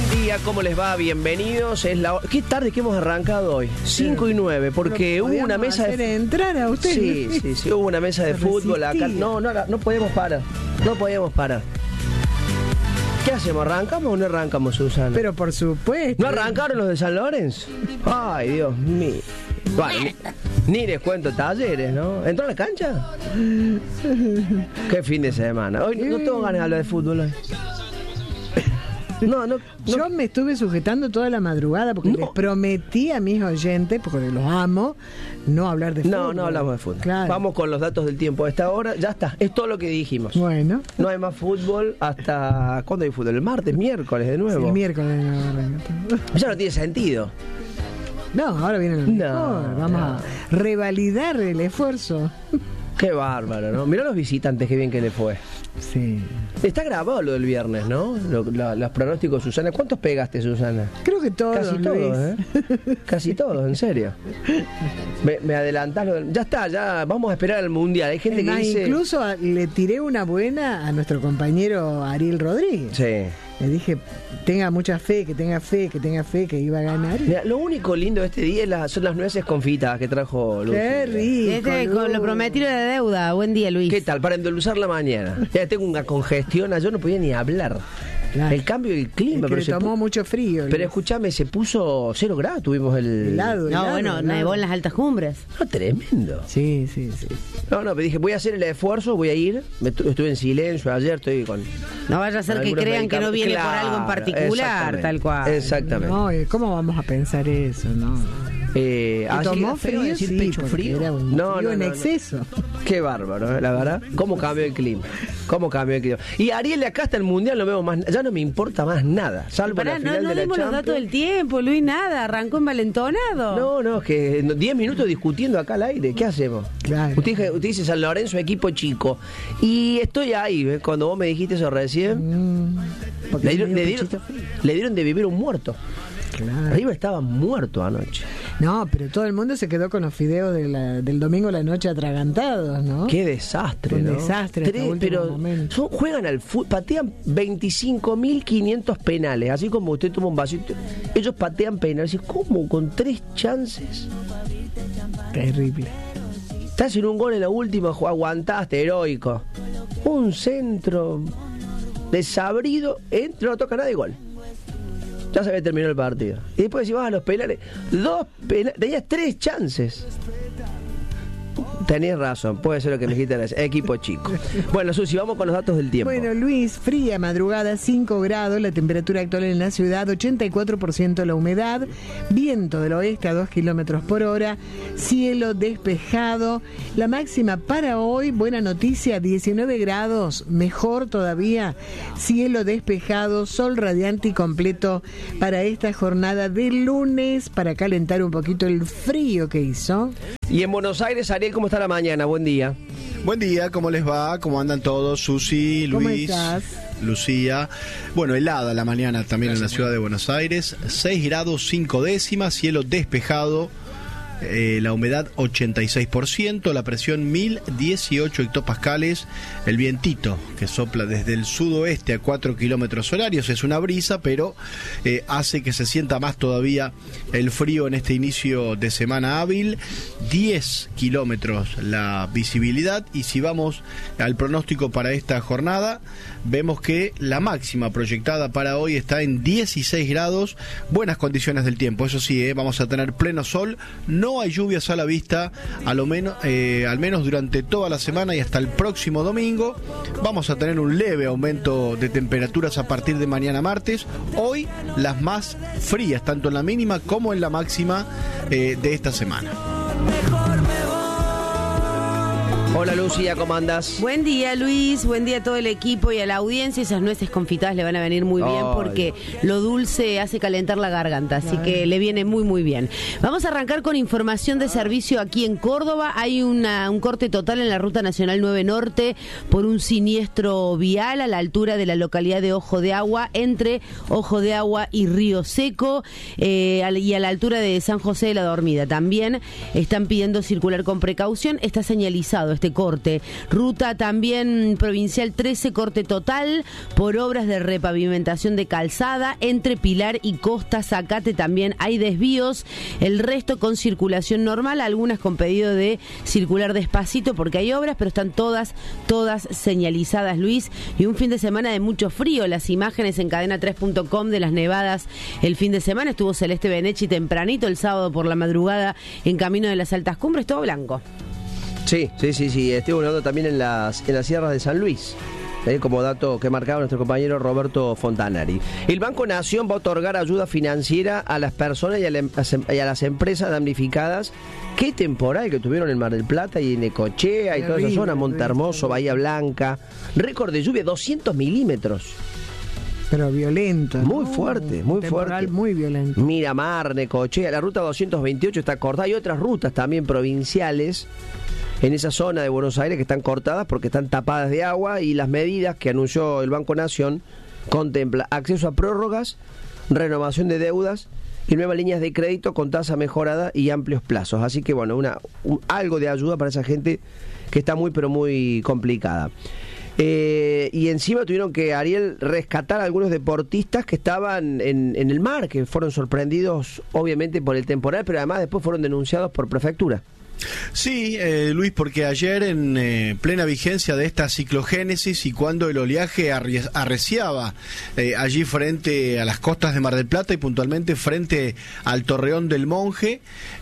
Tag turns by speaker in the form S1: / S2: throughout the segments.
S1: día, ¿cómo les va? Bienvenidos. Qué tarde que hemos arrancado hoy. 5 y 9, porque hubo una mesa de...
S2: entrar a usted.
S1: Sí, hubo una mesa de fútbol acá. No podemos parar. No podemos parar. ¿Qué hacemos? ¿Arrancamos o no arrancamos, Susana?
S2: Pero por supuesto.
S1: ¿No arrancaron los de San Lorenzo? Ay, Dios mío. Bueno, ni les cuento Talleres, ¿no? ¿Entró a la cancha? Qué fin de semana. Hoy no tengo ganas de hablar de fútbol hoy. No.
S2: Yo me estuve sujetando toda la madrugada porque les prometí a mis oyentes, porque los amo, no hablar de fútbol.
S1: No hablamos de fútbol.
S2: Claro.
S1: Vamos con los datos del tiempo. A esta hora ya está. Es todo lo que dijimos.
S2: Bueno.
S1: No hay más fútbol hasta... ¿Cuándo hay fútbol? ¿El martes? ¿Miércoles de nuevo?
S2: Sí, el miércoles.
S1: Ya no tiene sentido.
S2: No, ahora viene el mejor. Vamos a revalidar el esfuerzo.
S1: Qué bárbaro, ¿no? Mirá los visitantes, qué bien que le fue.
S2: Sí.
S1: Está grabado lo del viernes, ¿no? Los pronósticos, Susana. ¿Cuántos pegaste, Susana?
S2: Creo que todos.
S1: Casi todos, ¿eh? Casi todos, en serio. Me adelantás. Ya está, ya vamos a esperar al Mundial. Hay gente que dice...
S2: Incluso le tiré una buena a nuestro compañero Ariel Rodríguez.
S1: Sí.
S2: Le dije, tenga mucha fe, que tenga fe, que iba a ganar.
S1: Mira, lo único lindo de este día son las nueces confitadas que trajo Luis.
S2: Qué rico.
S3: Con lo prometido de deuda. Buen día, Luis.
S1: ¿Qué tal? Para endulzar la mañana. Ya tengo una congestión, yo no podía ni hablar. Claro. El cambio del clima.
S2: Pero se tomó mucho frío.
S1: Pero escúchame, se puso 0 grados, tuvimos el...
S2: helado.
S3: Nevó en las altas cumbres.
S1: No, tremendo.
S2: Sí.
S1: No, pero dije, voy a hacer el esfuerzo, voy a ir. Estuve en silencio ayer, estoy con...
S3: No vaya a ser que crean que no viene por algo en particular, tal cual.
S1: Exactamente.
S2: No, ¿cómo vamos a pensar eso? No. ¿Tomó frío?
S1: Sí,
S2: pecho frío. Era un frío en exceso.
S1: Qué bárbaro, la verdad. ¿Cómo cambió el clima? Y Ariel, de acá hasta el Mundial no vemos más, ya no me importa más nada, salvo la final de la Champions.
S3: No dimos los datos del tiempo, Luis, nada, arrancó envalentonado.
S1: No, que 10 minutos discutiendo acá al aire, ¿qué hacemos?
S2: Claro.
S1: Usted dice San Lorenzo, equipo chico, y estoy ahí, ¿ves? Cuando vos me dijiste eso recién, le dieron de vivir un muerto.
S2: Claro.
S1: River estaba muerto anoche.
S2: No, pero todo el mundo se quedó con los fideos del domingo a la noche atragantados, ¿no?
S1: Qué desastre,
S2: Un
S1: ¿no?
S2: desastre.
S1: Pero juegan al fútbol, patean 25.500 penales, así como usted toma un vasito. Ellos patean penales. ¿Cómo? ¿Con 3 chances?
S2: Terrible.
S1: Estás en un gol en la última, aguantaste, heroico. Un centro desabrido, no toca nada de gol. Ya se había terminado el partido. Y después si vas a los penales, tenías 3 chances. Tenías razón, puede ser lo que me dijiste, equipo chico. Bueno, Susi, vamos con los datos del tiempo.
S2: Bueno, Luis, fría madrugada, 5 grados, la temperatura actual en la ciudad, 84% la humedad, viento del oeste a 2 kilómetros por hora, cielo despejado, la máxima para hoy, buena noticia, 19 grados, mejor todavía, cielo despejado, sol radiante y completo para esta jornada de lunes, para calentar un poquito el frío que hizo.
S1: Y en Buenos Aires, Ariel, ¿cómo está la mañana? Buen día.
S4: Buen día, ¿cómo les va? ¿Cómo andan todos? Susi, Luis,
S2: ¿cómo estás?
S4: Lucía. Bueno, helada la mañana también en la ciudad de Buenos Aires. 6 grados 5 décimas, cielo despejado. La humedad 86%, la presión 1018 hectopascales, el vientito que sopla desde el sudoeste a 4 kilómetros horarios, es una brisa, pero hace que se sienta más todavía el frío en este inicio de semana hábil. 10 kilómetros la visibilidad, y si vamos al pronóstico para esta jornada, vemos que la máxima proyectada para hoy está en 16 grados, buenas condiciones del tiempo, eso sí, vamos a tener pleno sol, no hay lluvias a la vista, al menos durante toda la semana y hasta el próximo domingo. Vamos a tener un leve aumento de temperaturas a partir de mañana martes. Hoy las más frías, tanto en la mínima como en la máxima de esta semana.
S1: Hola Lucía, ¿cómo andás?
S3: Buen día Luis, buen día a todo el equipo y a la audiencia. Esas nueces confitadas le van a venir muy bien porque lo dulce hace calentar la garganta, así que le viene muy muy bien. Vamos a arrancar con información de servicio aquí en Córdoba. Hay un corte total en la Ruta Nacional 9 Norte por un siniestro vial a la altura de la localidad de Ojo de Agua, entre Ojo de Agua y Río Seco, y a la altura de San José de la Dormida. También están pidiendo circular con precaución. Está señalizado este corte. Ruta también provincial 13, corte total por obras de repavimentación de calzada. Entre Pilar y Costa Zacate también hay desvíos. El resto con circulación normal, algunas con pedido de circular despacito porque hay obras, pero están todas señalizadas, Luis. Y un fin de semana de mucho frío. Las imágenes en cadena3.com de las nevadas el fin de semana. Estuvo Celeste Benechi tempranito el sábado por la madrugada en camino de las altas cumbres, todo blanco.
S1: Sí. Estoy volando también en las sierras de San Luis. Como dato que marcaba nuestro compañero Roberto Fontanari. El Banco Nación va a otorgar ayuda financiera a las personas y a las empresas damnificadas. Qué temporal que tuvieron en Mar del Plata y en Necochea y toda esa zona, Montehermoso, Bahía Blanca. Récord de lluvia, 200 milímetros.
S2: Pero violento.
S1: Muy fuerte, muy fuerte.
S2: Muy violento.
S1: Miramar, Necochea, la ruta 228 está cortada. Hay otras rutas también provinciales en esa zona de Buenos Aires que están cortadas porque están tapadas de agua, y las medidas que anunció el Banco Nación contempla acceso a prórrogas, renovación de deudas y nuevas líneas de crédito con tasa mejorada y amplios plazos. Así que bueno, algo de ayuda para esa gente que está muy pero muy complicada. Y encima tuvieron que, Ariel, rescatar a algunos deportistas que estaban en el mar, que fueron sorprendidos obviamente por el temporal, pero además después fueron denunciados por prefectura.
S4: Sí, Luis, porque ayer en plena vigencia de esta ciclogénesis y cuando el oleaje arreciaba allí frente a las costas de Mar del Plata y puntualmente frente al Torreón del Monje,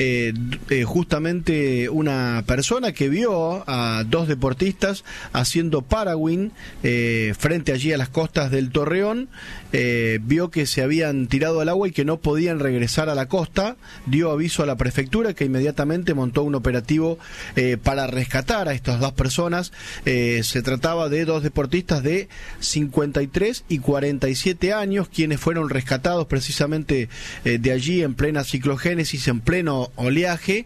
S4: justamente una persona que vio a dos deportistas haciendo paragüín frente allí a las costas del Torreón, vio que se habían tirado al agua y que no podían regresar a la costa, dio aviso a la prefectura, que inmediatamente montó un operativo para rescatar a estas dos personas. Se trataba de dos deportistas de 53 y 47 años, quienes fueron rescatados precisamente de allí en plena ciclogénesis, en pleno oleaje.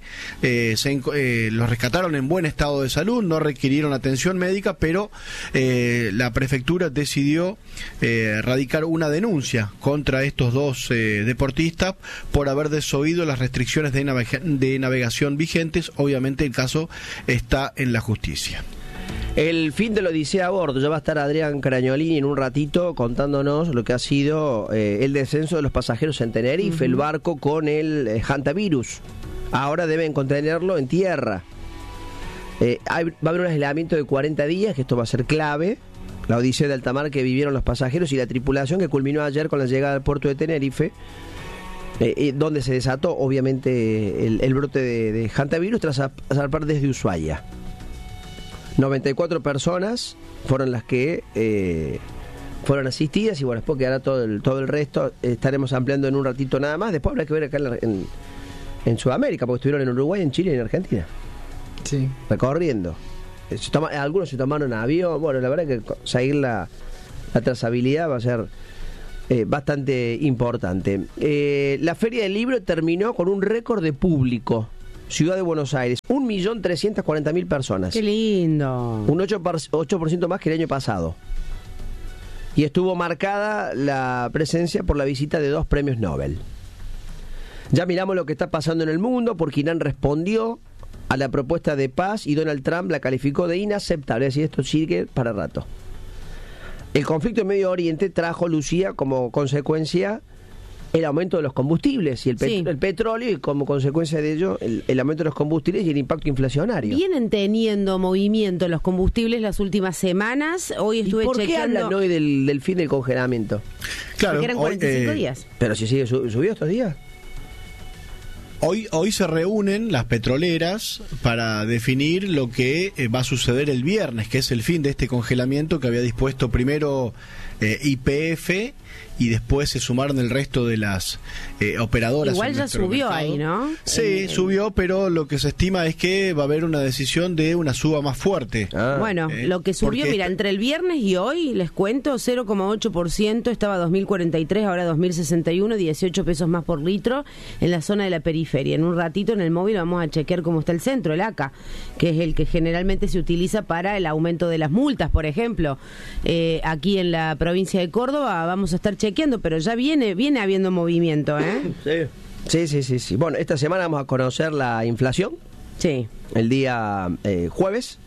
S4: Los rescataron en buen estado de salud, no requirieron atención médica, pero la prefectura decidió radicar una denuncia contra estos dos deportistas por haber desoído las restricciones de navegación vigentes. Obviamente el caso está en la justicia.
S1: El fin de la Odisea a bordo. Ya va a estar Adrián Caragnolini en un ratito contándonos lo que ha sido el descenso de los pasajeros en Tenerife, el barco con el hantavirus. Ahora deben contenerlo en tierra. Va a haber un aislamiento de 40 días, que esto va a ser clave. La odisea de alta mar que vivieron los pasajeros y la tripulación, que culminó ayer con la llegada al puerto de Tenerife, donde se desató obviamente el brote de hantavirus tras zarpar desde Ushuaia. 94 personas fueron las que fueron asistidas, y bueno, después quedará todo el resto. Estaremos ampliando en un ratito nada más. Después habrá que ver acá en Sudamérica, porque estuvieron en Uruguay, en Chile y en Argentina.
S2: Sí.
S1: Recorriendo. Algunos se tomaron avión. Bueno, la verdad que seguir la trazabilidad va a ser bastante importante. La Feria del Libro terminó con un récord de público. Ciudad de Buenos Aires, 1.340.000 personas.
S3: ¡Qué lindo!
S1: Un 8% más que el año pasado. Y estuvo marcada la presencia por la visita de 2 premios Nobel. Ya miramos lo que está pasando en el mundo, porque Irán respondió a la propuesta de paz y Donald Trump la calificó de inaceptable. Es decir, esto sigue para rato. El conflicto en Medio Oriente trajo, Lucía, como consecuencia el aumento de los combustibles y el petróleo, y como consecuencia de ello el aumento de los combustibles y el impacto inflacionario.
S3: Vienen teniendo movimiento los combustibles las últimas semanas. Hoy estuve chequeando. ¿Y por qué
S1: hablan hoy del fin del congelamiento?
S4: Claro,
S3: porque eran 45 días.
S1: Pero si sigue subido estos días.
S4: Hoy se reúnen las petroleras para definir lo que va a suceder el viernes, que es el fin de este congelamiento que había dispuesto primero YPF, y después se sumaron el resto de las operadoras.
S3: Igual ya subió ahí, ¿no?
S4: Sí, subió, pero lo que se estima es que va a haber una decisión de una suba más fuerte.
S3: Bueno, lo que subió, mira, entre el viernes y hoy, les cuento, 0,8%, estaba 2.043, ahora 2.061, 18 pesos más por litro en la zona de la periferia. En un ratito en el móvil vamos a chequear cómo está el centro, el ACA, que es el que generalmente se utiliza para el aumento de las multas, por ejemplo. Aquí en la provincia de Córdoba vamos a estar chequeando, pero ya viene habiendo movimiento, ¿eh?
S1: Sí. Bueno, esta semana vamos a conocer la inflación.
S3: Sí.
S1: El día jueves.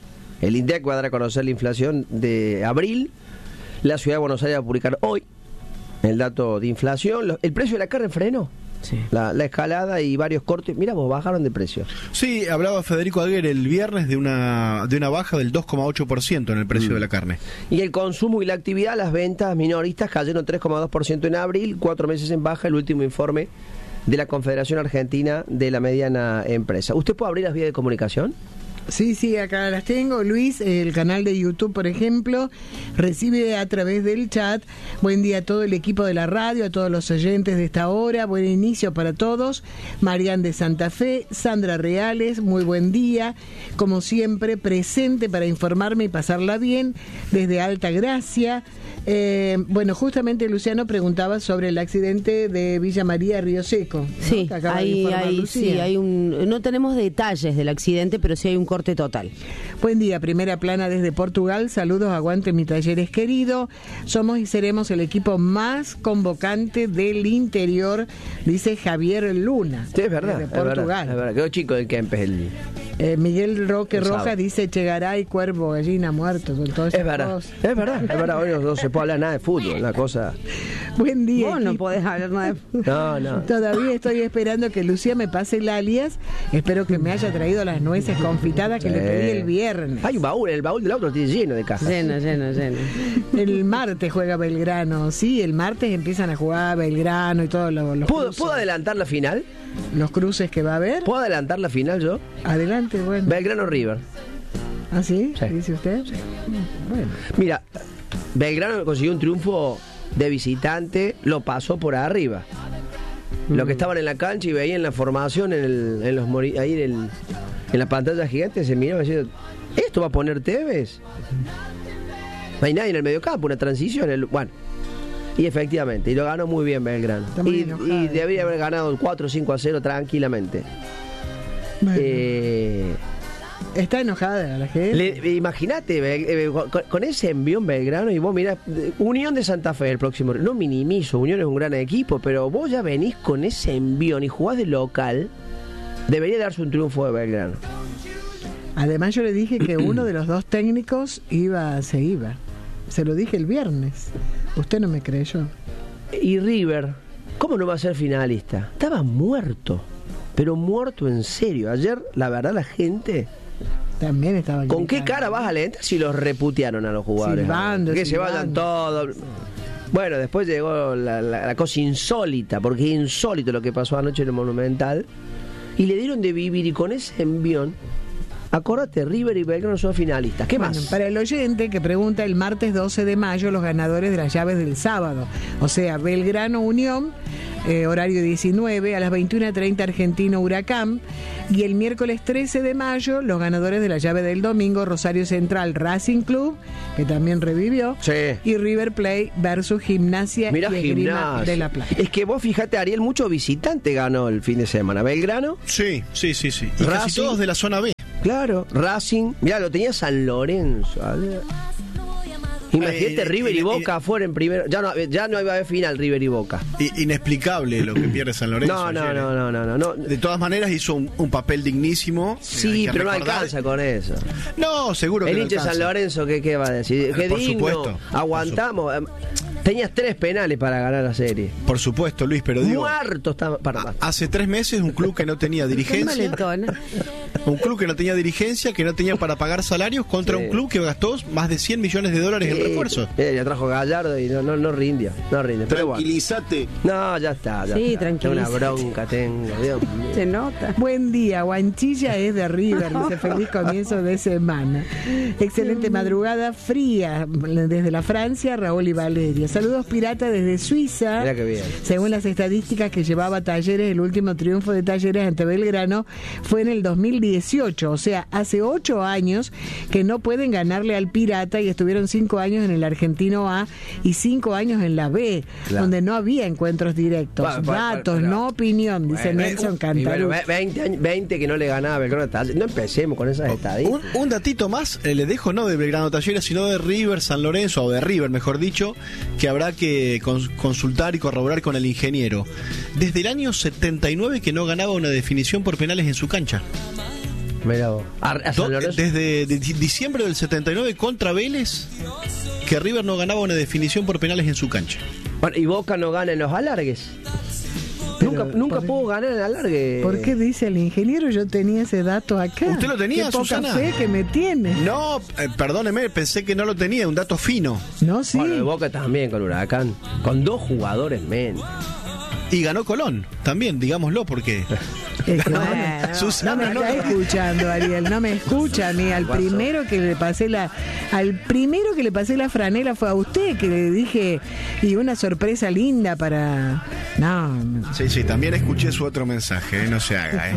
S1: El INDEC va a dar a conocer la inflación de abril. La Ciudad de Buenos Aires va a publicar hoy el dato de inflación. El precio de la carne frenó.
S3: Sí.
S1: La escalada y varios cortes. Mira, vos bajaron de precio.
S4: Sí, hablaba Federico Aguirre el viernes de una baja del 2,8% en el precio de la carne.
S1: Y el consumo y la actividad, las ventas minoristas cayeron 3,2% en abril, 4 meses en baja, el último informe de la Confederación Argentina de la Mediana Empresa. ¿Usted puede abrir las vías de comunicación?
S2: Sí, acá las tengo. Luis, el canal de YouTube, por ejemplo, recibe a través del chat. Buen día a todo el equipo de la radio, a todos los oyentes de esta hora. Buen inicio para todos. Marian de Santa Fe, Sandra Reales, muy buen día. Como siempre, presente para informarme y pasarla bien desde Alta Gracia. Bueno, justamente Luciano preguntaba sobre el accidente de Villa María, Río Seco.
S3: Sí,
S2: ¿no?
S3: hay un... No tenemos detalles del accidente, pero sí hay un corte total.
S2: Buen día, primera plana desde Portugal. Saludos, aguante mi Talleres querido. Somos y seremos el equipo más convocante del interior, dice Javier Luna.
S1: Sí, es verdad.
S2: De Portugal.
S1: Es verdad. Quedó chico del Kempes el...
S2: Miguel Roque Rojas dice Chegaray, Cuervo, Gallina, Muerto, con todo eso.
S1: Es verdad. Hoy no se puede hablar nada de fútbol, la cosa.
S2: Buen día.
S3: Vos no podés hablar nada de fútbol.
S1: No.
S2: Todavía estoy esperando que Lucía me pase el alias. Espero que me haya traído las nueces confitadas que le pedí el viernes.
S1: Hay un baúl, el baúl del auto tiene lleno de cajas.
S3: Lleno.
S2: El martes juega Belgrano. Sí, el martes empiezan a jugar Belgrano y todos los
S1: ¿Puedo adelantar la final?
S2: Los cruces que va a haber.
S1: ¿Puedo adelantar la final yo?
S2: Adelante, bueno.
S1: Belgrano River.
S2: ¿Ah, sí?
S1: Sí.
S2: ¿Dice usted?
S1: Sí.
S2: Bueno.
S1: Mira, Belgrano consiguió un triunfo de visitante, lo pasó por arriba. Los que estaban en la cancha y veían la formación en la pantalla gigante se miraban diciendo, ¿esto va a poner Tevez? No hay nadie en el mediocampo, una transición. Bueno, y efectivamente, y lo ganó muy bien Belgrano. Y debería haber ganado 4-5-0 tranquilamente.
S2: Bueno. Está enojada la gente.
S1: Imagínate, con ese envión Belgrano, y vos mirás, Unión de Santa Fe el próximo. No minimizo, Unión es un gran equipo, pero vos ya venís con ese envión y jugás de local, debería darse un triunfo de Belgrano.
S2: Además yo le dije que uno de los dos técnicos se iba. Se lo dije el viernes. Usted no me creyó.
S1: Y River, ¿cómo no va a ser finalista? Estaba muerto, pero muerto en serio. Ayer, la verdad, la gente...
S2: También estaba...
S1: ¿Con qué cara vas a alentar si los reputearon a los jugadores? Que se vayan todos. Bueno, después llegó la cosa insólita, porque es insólito lo que pasó anoche en el Monumental. Y le dieron de vivir, y con ese envión... Acordate, River y Belgrano son finalistas. ¿Qué más?
S2: Para el oyente que pregunta, el martes 12 de mayo los ganadores de las llaves del sábado. O sea, Belgrano Unión, horario 19, a las 21:30 Argentino Huracán. Y el miércoles 13 de mayo los ganadores de la llave del domingo, Rosario Central Racing Club, que también revivió.
S1: Sí.
S2: Y River Plate versus Gimnasia y Esgrima de la Plata.
S1: Es que vos fíjate, Ariel, mucho visitante ganó el fin de semana. Belgrano.
S4: Sí. Y
S1: Racing,
S4: casi todos de la zona B.
S1: Claro, Racing, mirá, lo tenía San Lorenzo. Imagínate River y Boca afuera en primero. Ya no iba a haber final River y Boca.
S4: Inexplicable lo que pierde San Lorenzo.
S1: No.
S4: De todas maneras hizo un papel dignísimo.
S1: Sí, pero no alcanza con eso.
S4: No, seguro que
S1: el
S4: no
S1: hincha de
S4: alcanza.
S1: San Lorenzo, ¿qué va a decir? Qué
S4: Por
S1: digno,
S4: supuesto.
S1: aguantamos. Tenías 3 penales para ganar la serie.
S4: Por supuesto, Luis, pero digo...
S1: Muerto estaba...
S4: Hace 3 meses un club que no tenía dirigencia... Un club que no tenía dirigencia, que no tenía para pagar salarios, contra un club que gastó más de $100 millones en refuerzos.
S1: Ya trajo Gallardo y no rindió.
S4: Tranquilízate.
S1: No, ya está.
S3: Sí, tranquilo.
S1: Una bronca tengo, Dios mío.
S3: Se nota.
S2: Buen día, Guanchilla es de River, dice feliz comienzo de semana. Excelente madrugada, fría desde la Francia, Raúl y Valeria. Saludos pirata desde Suiza.
S1: Mira qué bien.
S2: Según las estadísticas que llevaba Talleres, el último triunfo de Talleres ante Belgrano fue en el 2018, o sea, hace 8 años que no pueden ganarle al Pirata, y estuvieron 5 años en el Argentino A y 5 años en la B, donde no había encuentros directos. Datos, no opinión, dice Nelson Cantarú.
S1: 20 que no le ganaba a Belgrano. No empecemos con esas estadísticas.
S4: Un datito más, le dejo no de Belgrano Talleres, sino de River San Lorenzo, o de River mejor dicho, que habrá que consultar y corroborar con el ingeniero. Desde el año 79 que no ganaba una definición por penales en su cancha.
S1: Mira vos. A San Lorenzo.
S4: Desde diciembre del 79 contra Vélez, que River no ganaba una definición por penales en su cancha.
S1: Bueno, y Boca no gana en los alargues.
S2: Pero,
S1: Nunca pudo ganar en el alargue.
S2: ¿Por qué dice el ingeniero? Yo tenía ese dato acá.
S4: ¿Usted lo tenía,
S2: Qué poca
S4: Susana?
S2: fe que me tiene.
S4: No, perdóneme, pensé que no lo tenía, un dato fino.
S2: No, sí.
S1: Bueno, de Boca también con Huracán. Con 2 jugadores menos.
S4: Y ganó Colón, también, digámoslo, porque...
S2: Es que,
S3: Bueno,
S2: bueno,
S4: Susana,
S2: no me está escuchando, Ariel, no me escucha a mí. Al primero que le pasé la franela fue a usted, que le dije, y una sorpresa linda para... No.
S4: Sí, también escuché su otro mensaje, no se haga,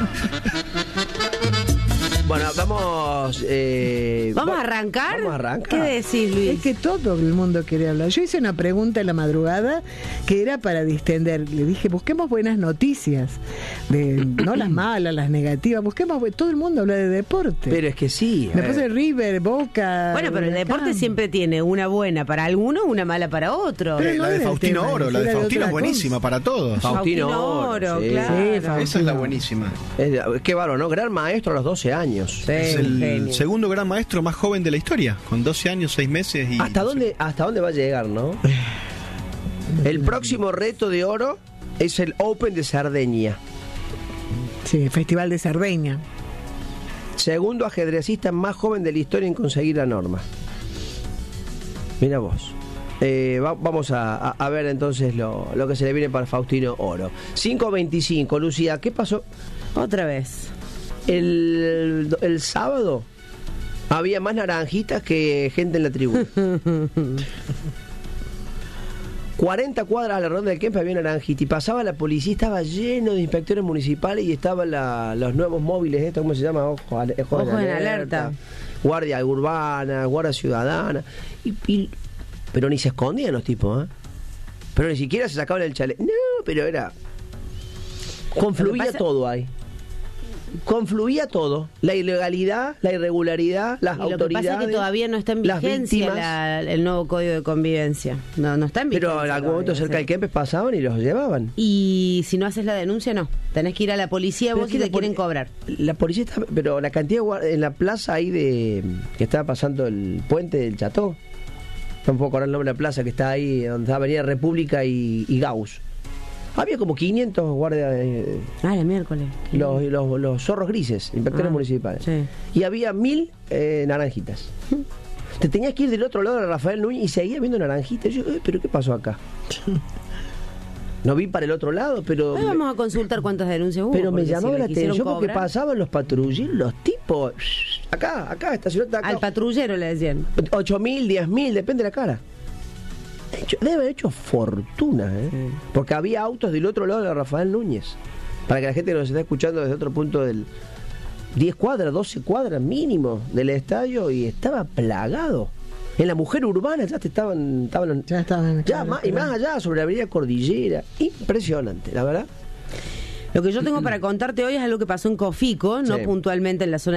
S1: Bueno, vamos...
S3: ¿Vamos a arrancar?
S1: Vamos a arrancar.
S3: ¿Qué decís, Luis?
S2: Es que todo el mundo quiere hablar. Yo hice una pregunta en la madrugada que era para distender. Le dije, busquemos buenas noticias. No las malas, las negativas. Todo el mundo habla de deporte.
S1: Pero es que sí.
S2: Después de River, Boca...
S3: Bueno, pero el
S2: Huracán.
S3: deporte siempre tiene una buena para algunos, una mala para otros.
S2: Pero no
S4: La de
S2: era el
S4: Faustino
S2: tema,
S4: Oro, la
S2: era
S4: de
S2: de
S4: Faustino
S2: otra
S4: es buenísima para todos.
S1: Faustino Oro, sí.
S3: claro.
S2: Sí,
S4: Esa es la buenísima.
S1: Qué bárbaro, ¿no? Gran maestro a los 12 años.
S4: Es el
S3: genio.
S4: segundo gran maestro más joven de la historia, con 12 años, 6 meses y...
S1: ¿Hasta dónde va a llegar, no? El próximo reto de oro es el Open de Cerdeña.
S2: Sí, Festival de Cerdeña.
S1: Segundo ajedrecista más joven de la historia en conseguir la norma. Mira vos. Vamos a ver entonces lo que se le viene para Faustino Oro. 5:25, Lucía, ¿qué pasó?
S3: Otra vez.
S1: El sábado había más naranjitas que gente en la tribuna. 40 cuadras a la ronda del Kempe había naranjita y pasaba la policía, estaba lleno de inspectores municipales y estaban los nuevos móviles, ¿cómo se llama? Ojos en alerta. Guardia urbana, guardia ciudadana. Pero ni se escondían los tipos, ¿eh? Pero ni siquiera se sacaban el chaleco. No, pero era... Confluía todo ahí. Confluía todo, la ilegalidad, la irregularidad, las autoridades.
S3: Lo que pasa es que todavía no está en vigencia el nuevo código de convivencia. No está en vigencia.
S1: Pero en algún momento cerca del Kempes pasaban y los llevaban.
S3: Y si no haces la denuncia, no. Tenés que ir a la policía vos y te quieren cobrar.
S1: La policía está, pero la cantidad en la plaza ahí que estaba pasando el puente del Cható. No puedo acordar el nombre de la plaza que está ahí, donde está Avenida República y Gauss. Había como 500 guardias
S3: el miércoles.
S1: Los zorros grises, inspectores municipales.
S3: Sí.
S1: Y había 1000 naranjitas. Te tenías que ir del otro lado de Rafael Núñez y seguía viendo naranjitas. Yo, ¿pero qué pasó acá? No vi para el otro lado, pero...
S3: Hoy vamos a consultar cuántas denuncias hubo.
S1: Pero me llamaba la atención porque
S3: cobrar.
S1: pasaban los patrulleros, los tipos... Acá, estacionate acá.
S3: Al patrullero le decían.
S1: 8.000, 10.000, depende de la cara. Debe haber hecho fortuna, ¿eh? Sí. Porque había autos del otro lado de Rafael Núñez. Para que la gente que nos está escuchando desde otro punto del 10 cuadras, 12 cuadras mínimo del estadio, y estaba plagado. En la Mujer Urbana ya estaban y más allá sobre la avenida Cordillera. Impresionante, la verdad.
S3: Lo que yo tengo para contarte hoy es algo que pasó en Cofico, no puntualmente en la zona